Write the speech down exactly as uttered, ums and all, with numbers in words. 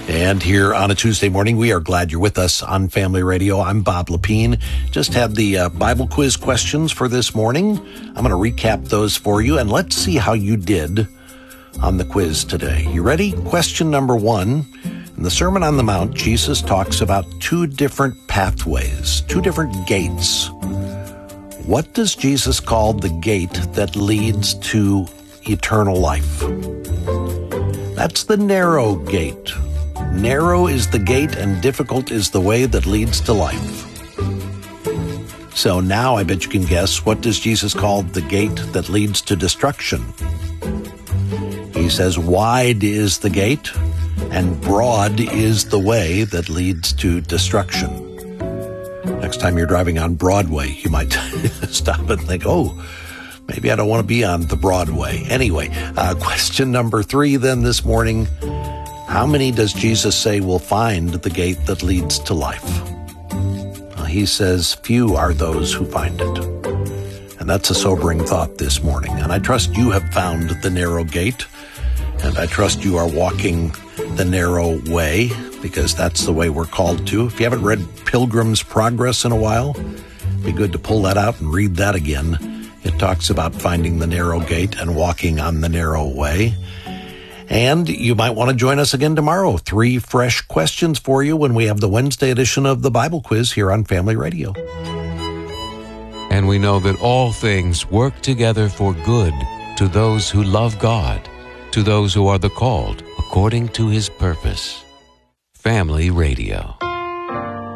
And here on a Tuesday morning, we are glad you're with us on Family Radio. I'm Bob Lepine. Just had the uh, Bible quiz questions for this morning. I'm going to recap those for you, and let's see how you did on the quiz today. You ready? Question number one. In the Sermon on the Mount, Jesus talks about two different pathways, two different gates. What does Jesus call the gate that leads to eternal life? That's the narrow gate. Narrow is the gate and difficult is the way that leads to life. So now I bet you can guess, what does Jesus call the gate that leads to destruction? He says wide is the gate and broad is the way that leads to destruction. Next time you're driving on Broadway, you might stop and think, oh, maybe I don't want to be on the Broadway. Anyway, uh, question number three then this morning. How many does Jesus say will find the gate that leads to life? Well, he says few are those who find it. And that's a sobering thought this morning. And I trust you have found the narrow gate. And I trust you are walking the narrow way, because that's the way we're called to. If you haven't read Pilgrim's Progress in a while, it'd be good to pull that out and read that again. It talks about finding the narrow gate and walking on the narrow way. And you might want to join us again tomorrow. Three fresh questions for you when we have the Wednesday edition of the Bible Quiz here on Family Radio. And we know that all things work together for good to those who love God, to those who are the called according to His purpose. Family Radio.